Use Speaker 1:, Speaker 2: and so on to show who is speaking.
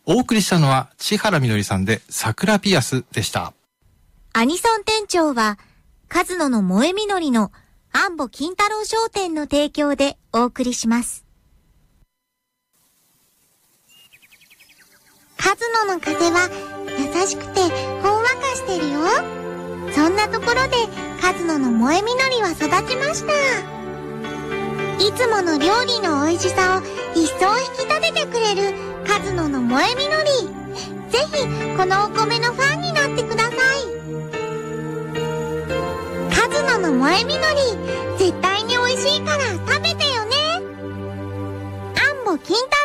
Speaker 1: お送りしたのは千原みのりさんで桜ピアスでした。
Speaker 2: アニソン店長はカズノの萌えみのりの安保金太郎商店の提供でお送りします。
Speaker 3: カズノの風は優しくてほんわかしてるよ。そんなところでカズノの萌えみのりは育ちました。いつもの料理の美味しさを一層引き立ててくれるカズノの萌えみのり。ぜひこのお米のファンになってください。カズノの萌えみのり、絶対に美味しいから食べてよね。安保金太